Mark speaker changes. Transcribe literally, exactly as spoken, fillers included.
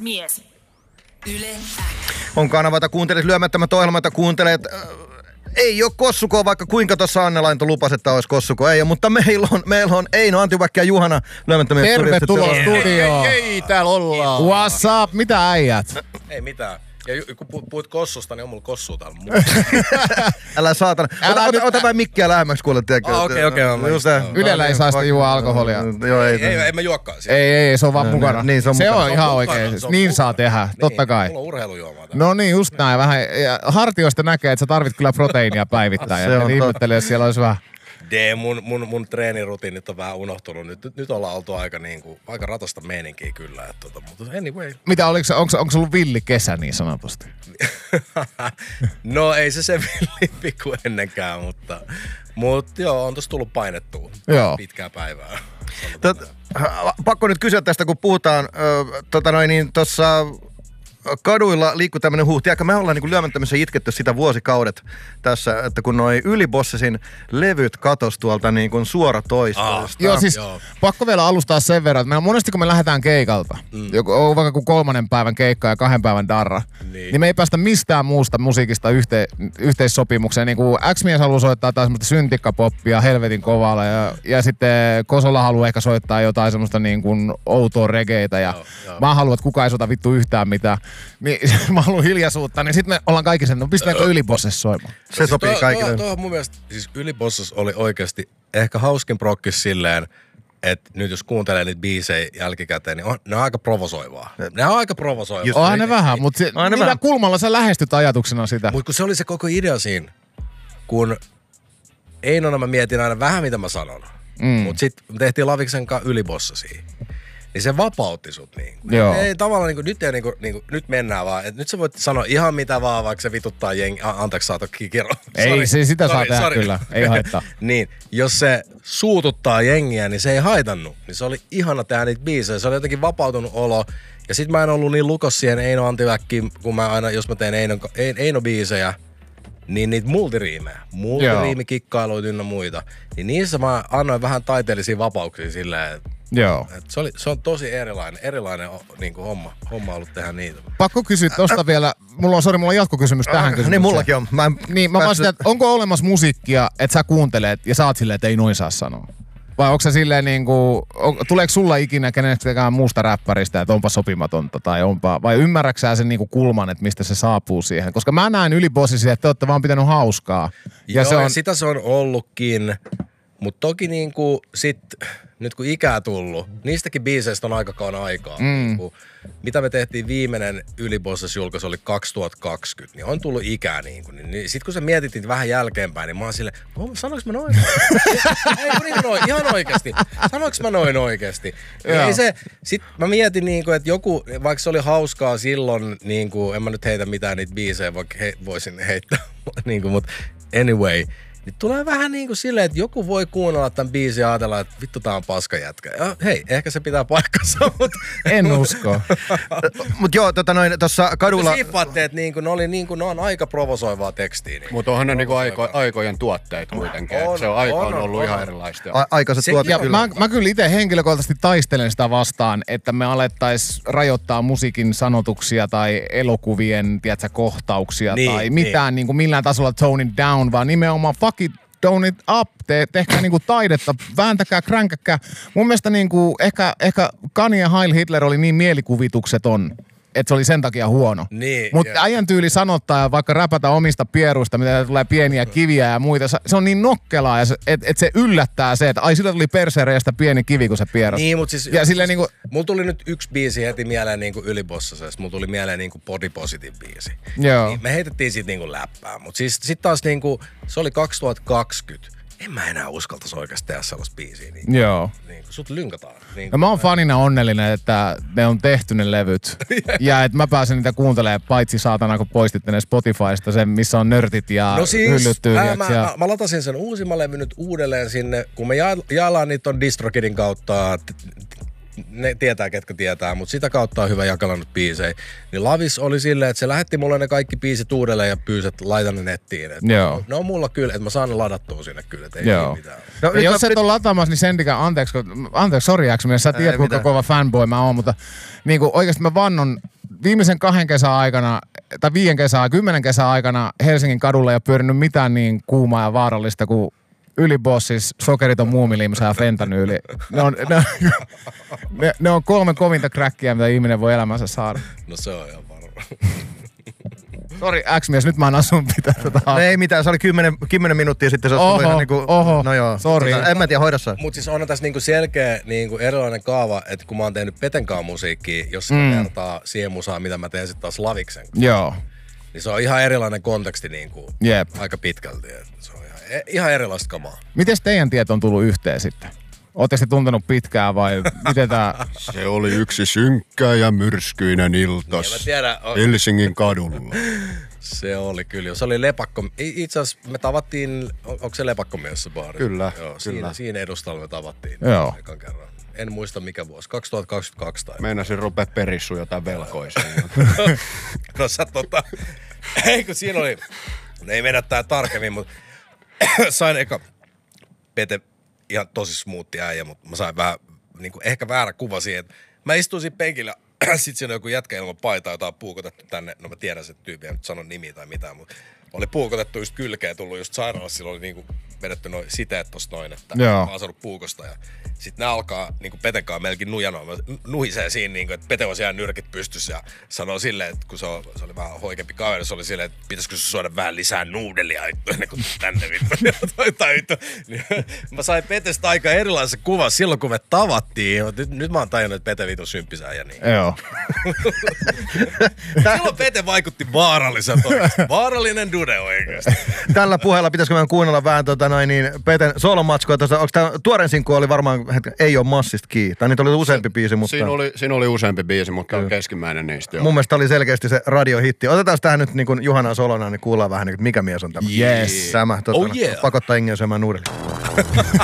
Speaker 1: mies. Yle X.
Speaker 2: On kanavata kuuntelet lyömättömät ohjelmat ja kuuntelet... Äh, ei ole Kossuko, vaikka kuinka tuossa Anne Lainto lupasi, että olisi Kossuko. Ei ole, mutta meillä on, meillä on Eino Antiväkki ja Juhana lyömättömiä.
Speaker 3: Tervetuloa studioon.
Speaker 4: Ei, ei, täällä ollaan.
Speaker 3: What's up? Mitä äijät?
Speaker 4: Ei mitään. Ja kun puhuit Kossusta, niin on mulla Kossua täällä.
Speaker 2: Älä saatana. Ota, ota, ota vähän mikkiä lähemmäksi, kuule.
Speaker 4: Okei, okei.
Speaker 3: Ylellä ei saa sitä juo alkoholia.
Speaker 2: Joo, ei,
Speaker 4: ei, ei, en mä juokaan siitä.
Speaker 3: Ei, ei, se on vaan mukana.
Speaker 2: Niin, se on,
Speaker 3: se
Speaker 2: mukana.
Speaker 3: on ihan oikein. Niin saa tehdä, totta kai.
Speaker 4: Mulla on urheilujuomaa täällä.
Speaker 3: No niin, just näin. Vähän. Ja hartioista näkee, että sä tarvit kyllä proteiinia päivittäin. Ja ihmettelee, jos siellä olisi vähän...
Speaker 4: D, mun, mun, mun treenirutiinit on vähän unohtunut. Nyt, nyt ollaan oltu aika, niinku, aika ratasta meininkiä kyllä. Et, tota, mutta anyway.
Speaker 3: Mitä, oliko, onko, onko se ollut villi kesä niin sanotusti?
Speaker 4: No ei se se villimpi kuin ennenkään, mutta, mutta joo, on tossa tullut painettua
Speaker 3: joo.
Speaker 4: Pitkää päivää.
Speaker 2: Tot, pakko nyt kysyä tästä, kun puhutaan äh, tota noin, niin tossa kaduilla liikkuu tämmönen huhti. Aika me ollaan niinku lyömättömissä itketty sitä vuosikaudet tässä, että kun noi Ylibossesin levyt katos tuolta niin kuin suoratoistoista.
Speaker 3: Joo, siis joo. Pakko vielä alustaa sen verran, että meillä monesti kun me lähdetään keikalta, mm. joku, on vaikka kuin kolmannen päivän keikka ja kahden päivän darra, niin, niin me ei päästä mistään muusta musiikista yhte, yhteissopimukseen. Niin kuin X-mies haluaa soittaa taas semmoista syntikkapoppia helvetin kovalla ja, ja sitten Kosola haluaa ehkä soittaa jotain semmoista niin kuin outoa regeitä ja joo, joo. Mä haluan, että kukaan ei soita vittu yhtään mitään. Niin mä haluan hiljaisuutta, niin sitten me ollaan kaikki sen, no pistetäänkö Ylibosses soimaan?
Speaker 2: Se sopii
Speaker 4: to,
Speaker 2: kaikille.
Speaker 4: Tuo, tuo mun mielestä, siis Ylibosses oli oikeasti ehkä hauskin prokkis silleen, että nyt jos kuuntelee niitä biisejä jälkikäteen, niin on, ne on aika provosoivaa. Ne on aika provosoivaa.
Speaker 3: Onhan ne vähän, mutta millä kulmalla sä lähestyt ajatuksena sitä?
Speaker 4: Mutta kun se oli se koko idea siinä, kun Einona mä mietin aina vähän mitä mä sanon, mm. mutta sitten me tehtiin Laviksen kanssa Ylibossesia. Niin se vapautti sut niin. Ei tavallaan niinku, nyt, ei, niinku, niinku, nyt mennään vaan. Et nyt sä voit sanoa ihan mitä vaan, vaikka se vituttaa jengi. A, anteeksi, saato kikero.
Speaker 3: Ei, se sitä sorry, saa tehdä sorry. Kyllä. Ei haittaa.
Speaker 4: Niin, jos se suututtaa jengiä, niin se ei haitannut. Niin se oli ihana tehdä niitä biisejä. Se oli jotenkin vapautunut olo. Ja sit mä en ollut niin lukos siihen Eino Antiväkkiin, kun mä aina, jos mä teen Eino, Eino biisejä, niin niitä multiriimejä, multiriimikikkailuita ynnä muita. Niin niissä mä annoin vähän taiteellisia vapauksia silleen, että
Speaker 3: joo.
Speaker 4: Et se, oli, se on tosi erilainen, erilainen niin kuin homma, homma ollut tehdä niitä.
Speaker 3: Pakko kysyä tosta vielä, mulla on, sori, mulla on jatkokysymys tähän kysymykseen.
Speaker 2: Niin mullakin on. Mä
Speaker 3: niin, mä vastaan, että onko olemassa musiikkia, että sä kuuntelet ja sä oot silleen, että ei noin saa sanoa? Vai onko se silleen niinku, on, tuleeko sulla ikinä kenestäkään muusta räppäristä, että onpa sopimatonta tai onpa, vai ymmärrätkö sä sen niinku kulman, että mistä se saapuu siihen? Koska mä näen Ylibossisia, että te ootte vaan pitänyt hauskaa. Ja
Speaker 4: joo,
Speaker 3: se on...
Speaker 4: ja sitä se on ollutkin, mutta toki niinku sit, nyt kun ikää tullut, niistäkin biiseistä on aika kauan aikaa. Mm. Niinku, mitä me tehtiin viimeinen Ylibosses-julkaisu oli kaksituhattakaksikymmentä, niin on tullut ikää niinku. Niin, niin sit kun sä mietit vähän jälkeenpäin, niin mä oon silleen, oh, sanoinko mä noin? Ei, niin noin, ihan oikeesti. Sanoinko mä noin oikeesti? Ei se, sit mä mietin niinku, että joku, vaikka se oli hauskaa silloin, niinku, en mä nyt heitä mitään niitä biisejä, vaikka he, voisin heittää, niinku, mutta anyway. Niin tulee vähän niin kuin silleen, että joku voi kuunnella tämän biisin ja ajatella, että vittu tää on paska jätkä. Ja hei, ehkä se pitää paikkansa, mutta...
Speaker 3: En usko.
Speaker 2: Mut joo, tota noin, tossa kadulla...
Speaker 4: Siippaatteet, niin kuin, ne, oli, niin kuin, ne on aika provosoivaa tekstiä. Niin.
Speaker 5: Mutta onhan ne niin aiko, aikojen tuotteet kuitenkin. On, se on, aika on, on ollut on, ihan on. erilaista.
Speaker 2: A- aikaiset tuotteet kyllä.
Speaker 3: Mä, mä kyllä itse henkilökohtaisesti taistelen sitä vastaan, että me alettais rajoittaa musiikin sanotuksia tai elokuvien, tiedätkö, kohtauksia niin, tai mitään niin. Niin kuin millään tasolla tone it down, vaan nimenomaan fuck it, tone it up, Te, tehkää niinku taidetta, vääntäkää, kränkäkää. Mun mielestä niinku ehkä, ehkä Kanye ja Heil Hitler oli niin mielikuvitukseton, että se oli sen takia huono.
Speaker 4: Niin,
Speaker 3: mutta äijän tyyli sanottaa ja vaikka räpätä omista pieruista, mitä tulee pieniä kiviä ja muita, se on niin nokkelaa, että et se yllättää se, että ai sillä tuli persereestä pieni kivi, kun se pierasi.
Speaker 4: Niin, mutta siis,
Speaker 3: ja
Speaker 4: siis
Speaker 3: silleen niinku,
Speaker 4: mulla tuli nyt yksi biisi heti mieleen niinku Ylibossasesta, mulla tuli mieleen niinku Body Positive biisi.
Speaker 3: Joo.
Speaker 4: Niin me heitettiin siitä niinku läppää, mutta siis sit taas niinku, se oli kaksituhattakaksikymmentä. En mä enää uskaltaisi oikeasti tehdä sellaista biisiä. Niin,
Speaker 3: joo.
Speaker 4: Niin, sut lynkataan. Niin,
Speaker 3: no mä oon fanina onnellinen, että ne on tehty ne levyt. Ja että mä pääsen niitä kuuntelemaan, paitsi saatana, kun poistitte ne Spotifysta, sen missä on nörtit ja
Speaker 4: no siis,
Speaker 3: hyllyttyyliäksi.
Speaker 4: Mä,
Speaker 3: ja...
Speaker 4: mä, mä latasin sen uusimman levy nyt uudelleen sinne, kun me ja, jaellaan niitä on DistroKidin kautta, ne tietää, ketkä tietää, mutta sitä kautta on hyvä jakella nyt biisejä. Niin Lavis oli silleen, että se lähetti mulle ne kaikki biisit uudelleen ja pyysi, että laitan ne nettiin. Et
Speaker 3: joo.
Speaker 4: Ne on mulla kyllä, että mä saan ne ladattua sinne kyllä, että ei
Speaker 3: joo.
Speaker 4: mitään.
Speaker 3: No, ja jos sä et ole lataamassa, niin sendikään, anteeksi, anteeksi, sori X-mies, sä tiedät kuinka kova fanboy mä oon, mutta niin kuin oikeasti mä vannon viimeisen kahden kesän aikana, tai viiden kesän, kymmenen kesän aikana Helsingin kadulla ei ole pyörinyt mitään niin kuumaa ja vaarallista kuin Ylibossis, sokeriton muumilimsa ja fentanyyli. Ne on, ne, ne, ne on kolme kovinta crackia, mitä ihminen voi elämänsä saada.
Speaker 4: No se on ihan varma.
Speaker 3: Sori, X-mies, nyt mä annan sun pitää tätä.
Speaker 2: No ei mitään, se oli kymmenen, kymmenen minuuttia sitten. Se
Speaker 3: oho,
Speaker 2: ihan niinku,
Speaker 3: oho,
Speaker 2: no joo.
Speaker 3: sori.
Speaker 2: En mä tiedä, hoida sä.
Speaker 4: Mut siis on tässä niinku selkeä niinku erilainen kaava, että kun mä oon tehnyt Petenkaan musiikkia, jos mm. vertaa siihen musaan, mitä mä teen sitten taas Laviksen.
Speaker 3: Joo.
Speaker 4: Niin se on ihan erilainen konteksti niinku
Speaker 3: Jep.
Speaker 4: aika pitkälti. Se on ihan, ihan erilaista kamaa.
Speaker 3: Miten teidän tieto on tullut yhteen sitten? Ootteko te tuntenut pitkään vai miten tää...
Speaker 5: Se oli yksi synkkä ja myrskyinen iltas
Speaker 4: Niin, tiedä, on...
Speaker 5: Helsingin kadulla.
Speaker 4: Se oli kyllä. Se oli lepakko. Itse asiassa me tavattiin, on, onko se lepakkomies se baari?
Speaker 5: Kyllä,
Speaker 4: Joo,
Speaker 5: kyllä.
Speaker 4: Siinä, siinä edustalla me tavattiin.
Speaker 3: Joo.
Speaker 4: Ekan kerran. En muista mikä vuosi. kaksituhattakaksikymmentäkaksi tai...
Speaker 5: Meinasin rupea perissu jotain velkoisia.
Speaker 4: No sä tota... Ei kun siinä oli... Ei mennä tää tarkemmin, mutta sain eka... Pete ihan tosi smoothi äijä, mutta mä sain vähän, niinku, ehkä väärä kuva siihen, että mä istuin siinä penkillä, sit siinä on joku jätkä ilman paitaa, jota on puukotettu tänne, no mä tiedän se tyyppi, en nyt sano nimiä tai mitään, mutta oli puukotettu just kylkeen, tullut just sairaalassa, sillä oli niinku vedetty noin siteet tosta noin, että
Speaker 3: Joo.
Speaker 4: mä oon saanut puukosta ja sit ne alkaa niinku Petenkaan melkein nujanoa, mä nuhisee siinä niinku, että Pete on siellä nyrkit pystyssä ja sanoo silleen, että kun se, on, se oli vähän hoikempi kaveri, se oli silleen, että pitäisikö se suoda vähän lisää nuudelia ennen kuin tänne vittu. tai vittu. Mä sain Petestä aika erilaisen kuvan silloin, kun me tavattiin, nyt, nyt mä oon tajunnut, että Pete vitun symppisää ja niin.
Speaker 3: Joo.
Speaker 4: Silloin Pete vaikutti vaaralliselta. Vaarallinen dude oikeesti.
Speaker 2: Tällä puheella pitäisikö meidän kuunnella vähän tota noin niin Peten solomatskoa tuosta. Onko tämä tuoren sinkku oli varmaan, hetken, ei ole Massista kiinni. Tai niitä oli useampi biisi, mutta...
Speaker 5: Siinä oli, siinä oli useampi biisi, mutta on keskimmäinen niistä.
Speaker 2: Mun mielestä oli selkeästi se radiohitti. Otetaan tähän nyt niin kuin Juhana Solona, niin kuullaan vähän, niin mikä mies on tämä.
Speaker 3: Yes.
Speaker 2: Tämä tota,
Speaker 4: Oh yeah.
Speaker 2: pakottaa Ingeä syömään nuudeli.